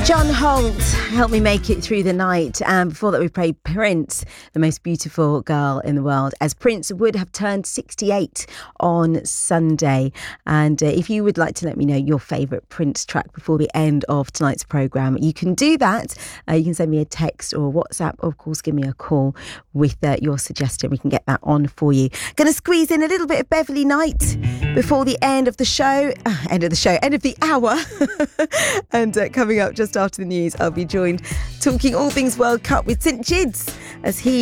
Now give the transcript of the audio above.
John Holt, Help Me Make It Through the Night. And before that, we played Prince, the most beautiful girl in the world, as Prince would have turned 68 on Sunday. And if you would like to let me know your favourite Prince track before the end of tonight's programme, you can do that. You can send me a text or a WhatsApp, or of course, give me a call with your suggestion. We can get that on for you. Going to squeeze in a little bit of Beverly Knight before the end of the show, end of the hour. And coming up just after the news, I'll be joined talking all things World Cup with St Gids as he